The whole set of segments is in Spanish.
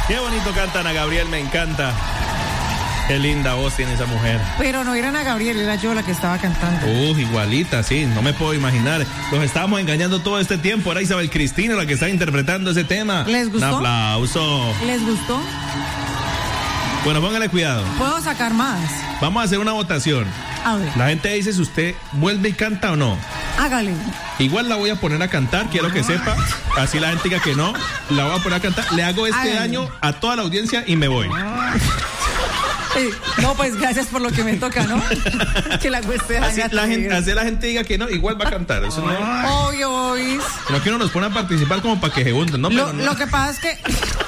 Qué bonito canta Ana Gabriel, me encanta. Qué linda voz tiene esa mujer. Pero no era Ana Gabriel, era yo la que estaba cantando. Igualita, sí, no me puedo imaginar. Los estábamos engañando todo este tiempo. Era Isabel Cristina la que está interpretando ese tema. ¿Les gustó? Un aplauso. ¿Les gustó? Bueno, póngale cuidado. ¿Puedo sacar más? Vamos a hacer una votación. A ver. La gente dice si usted vuelve y canta o no. Hágale. Igual la voy a poner a cantar, quiero que sepa. Así la gente diga que no, la voy a poner a cantar. Le hago este daño a toda la audiencia y me voy. No, pues gracias por lo que me toca, ¿no? Que la cueste así la gente diga que no, igual va a cantar. Eso no es. Obvio, boys. No que uno nos pone a participar como para que se hunden, ¿no? Pero no. Lo que pasa es que...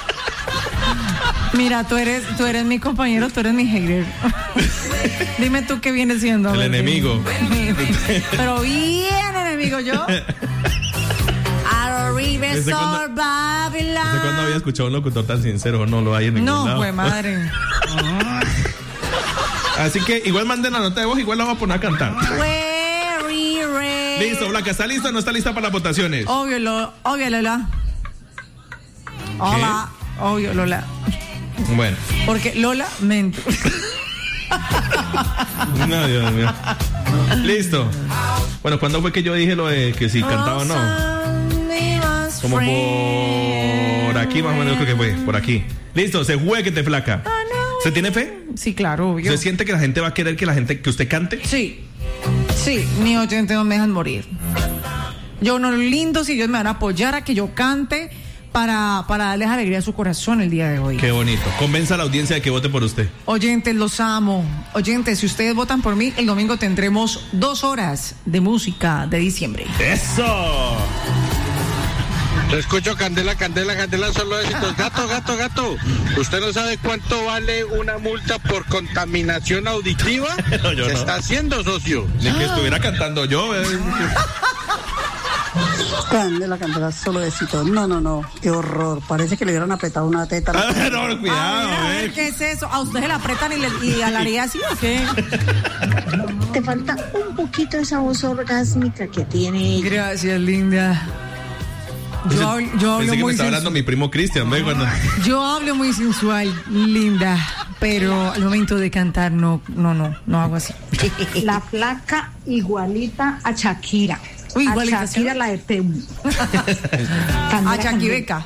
Mira, tú eres mi compañero, tú eres mi hater. Dime tú qué vienes siendo. El enemigo. Pero bien enemigo yo. ¿Desde cuándo había escuchado un locutor tan sincero? No lo hay en ningún lado. No, pues madre. Así que igual manden la nota de voz, igual la vamos a poner a cantar. Listo, Blanca, ¿está lista o no está lista para las votaciones? Obvio, Lola. Hola. Obvio, Lola. Bueno. Porque Lola mente. No, Dios mío. Listo. Bueno, ¿cuándo fue que yo dije lo de que si cantaba o no? Como por aquí más o menos, creo que fue por aquí. Listo, se juegue, flaca. ¿Se tiene fe? Sí, claro, obvio. ¿Se siente que la gente va a querer que usted cante? Sí, mi oyente no me dejan morir. Yo no lindo si ellos me van a apoyar a que yo cante para darles alegría a su corazón el día de hoy. Qué bonito. Convenza a la audiencia de que vote por usted. Oyentes, los amo. Oyentes, si ustedes votan por mí, el domingo tendremos 2 horas de música de diciembre. ¡Eso! Te escucho Candela, solo éxitos. Gato. ¿Usted no sabe cuánto vale una multa por contaminación auditiva? No, yo ¿Qué no. está haciendo, socio? Ni que estuviera cantando yo. Candela, solo éxito. No, qué horror. Parece que le hubieran apretado una teta. No, cuidado. A ver, ¿qué es eso? ¿A usted se la apretan y alaría así o qué? Te falta un poquito esa voz orgásmica que tiene ella. Gracias, linda. Yo hablo Pensé que muy me estaba hablando mi primo Cristian, ¿ve? Cuando... Yo hablo muy sensual, linda, pero al momento de cantar no hago así. La flaca igualita a Shakira. Uy, igualita, a Shakira, ¿sí? la de Temu. A Chaquibeca.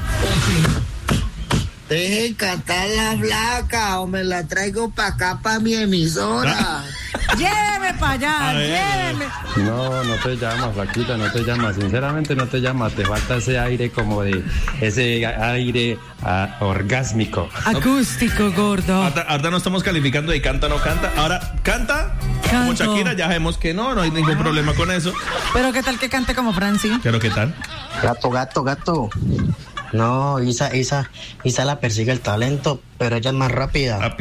Dejen cantar la flaca o me la traigo para acá, para mi emisora. Lléveme para allá, lléveme. No te llamas, flaquita, no te llamas. Sinceramente no te llamas. Te falta ese aire como de... Ese aire orgásmico. Acústico, gordo. Ahora no estamos calificando de canta o no canta. Ahora, canta como Shakira, ya vemos que no hay ningún problema con eso. Pero ¿qué tal que cante como Franci? ¿Pero qué tal? Gato. No, Isa la persigue el talento, pero ella es más rápida.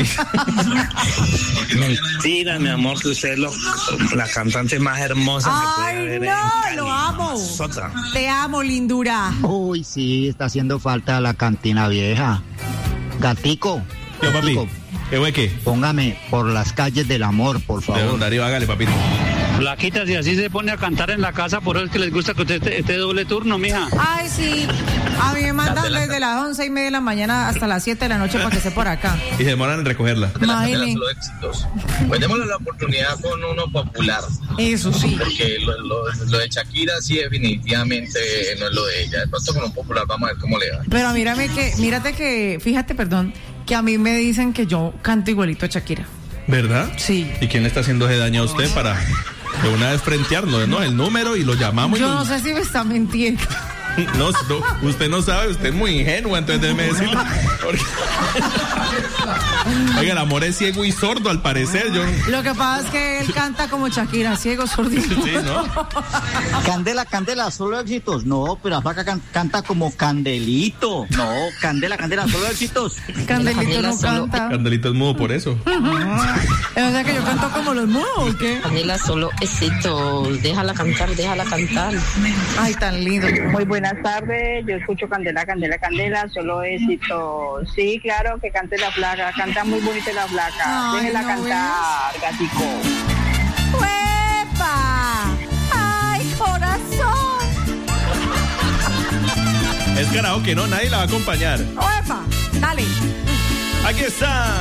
Mentira, mi amor, que usted es la cantante más hermosa que puede haber. ¡Ay, no! ¡Lo amo! Te amo, lindura. Uy, sí, está haciendo falta la cantina vieja. Gatico. Yo, papi. ¿Qué hueque? Póngame Por las calles del amor, por favor. Darío, hágale, papito. Flaquita, si así se pone a cantar en la casa, por eso es que les gusta que usted esté doble turno, mija. Ay, sí. A mí me mandan desde las 11:30 de la mañana hasta las 7 de la noche para que esté por acá. Y se demoran en recogerla. Imagínate. Solo éxitos. Pues démosle la oportunidad con uno popular. Eso sí. Porque lo de Shakira sí definitivamente no es lo de ella. De pronto con un popular vamos a ver cómo le va. Pero fíjate, que a mí me dicen que yo canto igualito a Shakira. ¿Verdad? Sí. ¿Y quién le está haciendo ese daño a usted para de una vez frentearlo, ¿no? El número y lo llamamos. Yo no sé si me está mintiendo. No, usted no sabe, usted es muy ingenua, entonces déjeme decirle. Oiga, el amor es ciego y sordo, al parecer. Lo que pasa es que él canta como Shakira, ciego, sordito. Sí, ¿no? Candela, solo éxitos. No, pero la flaca canta como Candelito. No, Candela, solo éxitos. Candelito no canta. Candelito es mudo por eso. O sea que yo canto como los mudos, ¿o qué? Candela, solo éxitos. Déjala cantar. Ay, tan lindo. Muy buenas tardes, yo escucho Candela, solo éxito. Sí, claro que cante la flaca, canta muy bonita la flaca. Déjela cantar, gatico. ¡Uepa! ¡Ay, corazón! Es karaoke, ¿no? Nadie la va a acompañar. ¡Uepa! Dale. Aquí está.